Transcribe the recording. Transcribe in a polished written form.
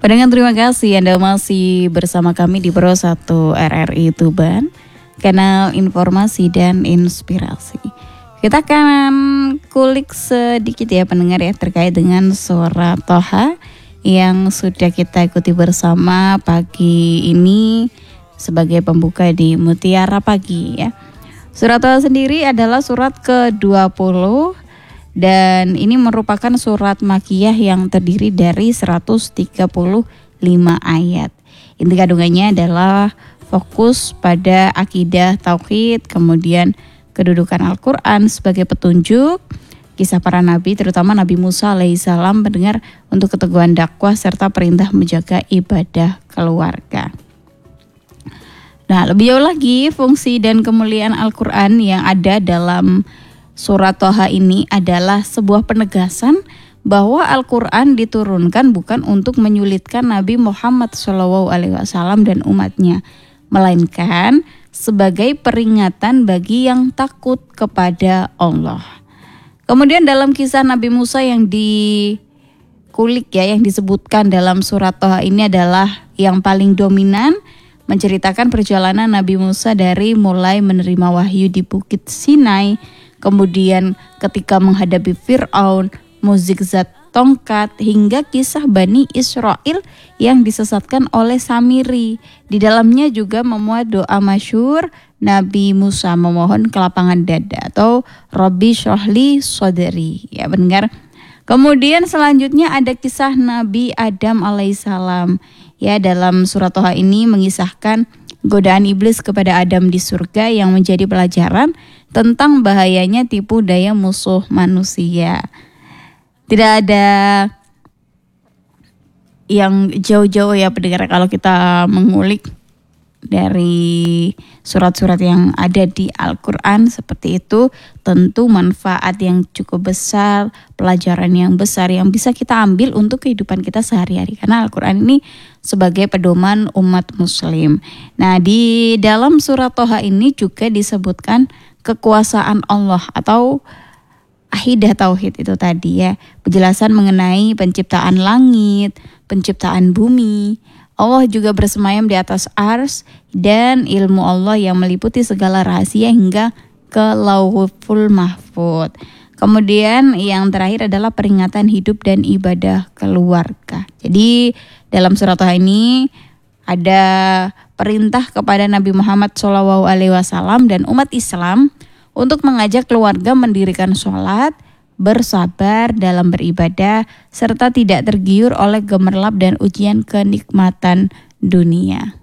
Pendengar, terima kasih Anda masih bersama kami di Pro 1 RRI Tuban, kanal informasi dan inspirasi. Kita akan kulik sedikit ya pendengar ya terkait dengan surat Thaha yang sudah kita ikuti bersama pagi ini sebagai pembuka di Mutiara Pagi ya. Surat Thaha sendiri adalah surat ke-20 dan ini merupakan surat Makkiyah yang terdiri dari 135 ayat. Inti kandungannya adalah fokus pada akidah tauhid, kemudian kedudukan Al-Quran sebagai petunjuk, kisah para nabi terutama Nabi Musa alaihissalam mendengar untuk keteguhan dakwah serta perintah menjaga ibadah keluarga. Nah, lebih jauh lagi fungsi dan kemuliaan Al-Quran yang ada dalam surat Thaha ini adalah sebuah penegasan bahwa Al-Quran diturunkan bukan untuk menyulitkan Nabi Muhammad SAW dan umatnya, melainkan sebagai peringatan bagi yang takut kepada Allah. Kemudian dalam kisah Nabi Musa yang dikulik ya, yang disebutkan dalam surat Thaha ini adalah yang paling dominan, menceritakan perjalanan Nabi Musa dari mulai menerima wahyu di Bukit Sinai, kemudian ketika menghadapi Fir'aun, mukjizat tongkat, hingga kisah Bani Israel yang disesatkan oleh Samiri. Di dalamnya juga memuat doa masyhur Nabi Musa memohon kelapangan dada atau Rabbi shrahli sodri. Ya pendengar. Kemudian selanjutnya ada kisah Nabi Adam alaihissalam. Ya, dalam surat Thaha ini mengisahkan godaan iblis kepada Adam di surga yang menjadi pelajaran tentang bahayanya tipu daya musuh manusia. Tidak ada yang jauh-jauh ya pendengar kalau kita mengulik dari surat-surat yang ada di Al-Quran seperti itu, tentu manfaat yang cukup besar, pelajaran yang besar yang bisa kita ambil untuk kehidupan kita sehari-hari. Karena Al-Quran ini sebagai pedoman umat muslim. Nah, di dalam surat Thaha ini juga disebutkan kekuasaan Allah atau akidah tauhid itu tadi ya. Penjelasan mengenai penciptaan langit, penciptaan bumi. Allah juga bersemayam di atas ars dan ilmu Allah yang meliputi segala rahasia hingga ke Lauhul Mahfuz. Kemudian yang terakhir adalah peringatan hidup dan ibadah keluarga. Jadi dalam surat Thaha ini ada perintah kepada Nabi Muhammad SAW dan umat Islam untuk mengajak keluarga mendirikan sholat, bersabar dalam beribadah, serta tidak tergiur oleh gemerlap dan ujian kenikmatan dunia.